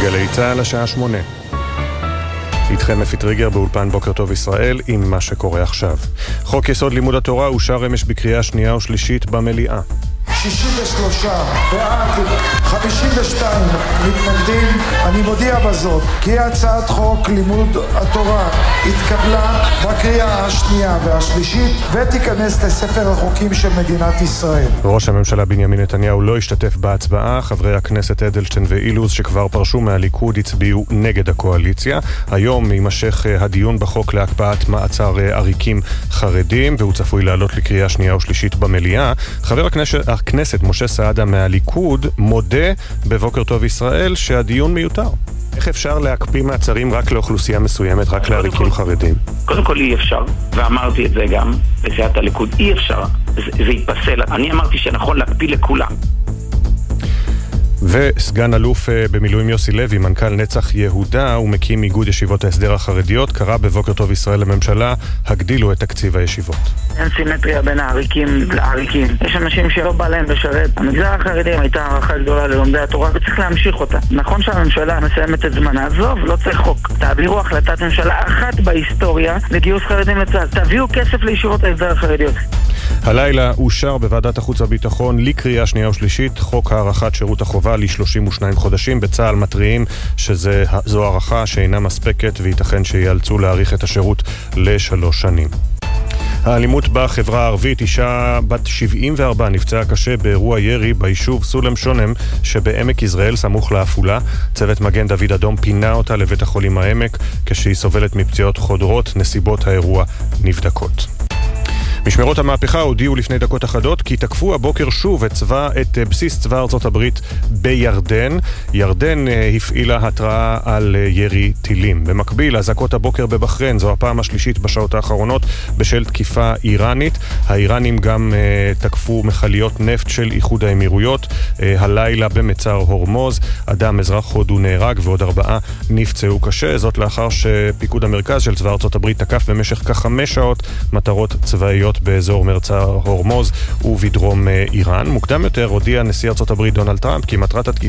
גלי צהל השעה 8. איתכם אפי טריגר באולפן בוקר טוב ישראל עם מה שקורה עכשיו. חוק יסוד לימוד התורה אושר אמש בקריאה שנייה ושלישית במליאה. 63 בעד, 52 מתנגדים. אני מודיע בזאת כי הצעת חוק לימוד התורה התקבלה בקריאה השנייה והשלישית ותיכנס לספר החוקים של מדינת ישראל. ראש הממשלה בנימין נתניהו לא השתתף בהצבעה. חברי הכנסת אדלשטיין ואילוז שכבר פרשו מהליכוד הצביעו נגד הקואליציה. היום יימשך הדיון בחוק להקפאת מעצר עריקים חרדים והוא צפוי לעלות לקריאה שנייה ושלישית במליאה. חבר הכנסת משה סעדה מהליכוד מודה בבוקר טוב ישראל שהדיון מיותר. איך אפשר להקפיא מעצרים רק לאוכלוסייה מסוימת, רק לעריקים חרדים? קודם כל אי אפשר, ואמרתי את זה גם בסיעת הליכוד, אי אפשר, זה יתפסל. אני אמרתי שנכון להקפיא לכולם. וסגן אלוף במילואים יוסי לוי, מנכ"ל נצח יהודה ומקים איגוד ישיבות ההסדר החרדיות, קרא בבוקר טוב ישראל לממשלה, הגדילו את תקציב הישיבות. אין סימטריה בין העריקים לעריקים. יש אנשים שלא בא להם לשרת. המגזר החרדי הייתה הערכה גדולה ללומדי התורה וצריך להמשיך אותה. נכון שהממשלה מסיימת את זמנה, עזוב, לא צריך חוק. תעבירו החלטת ממשלה אחת בהיסטוריה לגיוס חרדים לצה"ל. תביאו כסף לישיבות ההסדר החרדיות. הלילה אושר בוועדת החוץ והביטחון לקריאה שנייה ושלישית חוק הארכת שירות החובה ל-32 חודשים. בצה"ל מטריעים שזו הערכה שאינה מספקת וייתכן שיאלצו להאריך את השירות ל3 שנים. האלימות בחברה הערבית, אישה בת 74 נפצעה קשה באירוע ירי ביישוב סולם שונם שבעמק יזרעאל סמוך לעפולה. צוות מגן דוד אדום פינה אותה לבית החולים העמק כשהיא סובלת מפציעות חודרות. נסיבות האירוע נבדקות. משמרות המהפכה הודיעו לפני דקות אחדות כי תקפו הבוקר שוב את בסיס צבא ארצות הברית בירדן. ירדן הפעילה התראה על ירי טילים. במקביל, אזעקות הבוקר בבחריין, זו הפעם השלישית בשעות האחרונות בשל תקיפה איראנית. האיראנים גם תקפו מכליות נפט של איחוד האמירויות. הלילה במצר הורמוז, אדם אזרח הודו נהרג ועוד 4 נפצעו קשה. זאת לאחר שפיקוד המרכז של צבא ארצות הברית תקף במשך כ5 שעות מטרות צבאיות באזור מצר הורמוז ובדרום איראן. מוקדם יותר הודיע נשיא ארצות הברית דונלד טראמפ כי מטרת